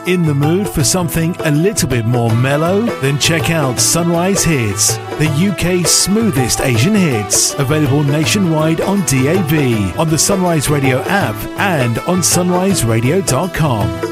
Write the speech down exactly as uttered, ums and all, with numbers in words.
In the mood for something a little bit more mellow? Then check out Sunrise Hits, the U K's smoothest Asian hits. Available nationwide on D A B, on the Sunrise Radio app and on sunrise radio dot com.